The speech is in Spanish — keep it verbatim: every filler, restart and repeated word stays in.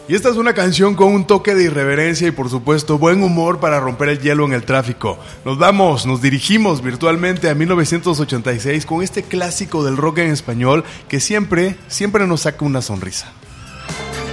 Y esta es una canción con un toque de irreverencia y por supuesto buen humor para romper el hielo en el tráfico. Nos vamos, nos dirigimos virtualmente a mil novecientos ochenta y seis con este clásico del rock en español que siempre, siempre nos saca una sonrisa.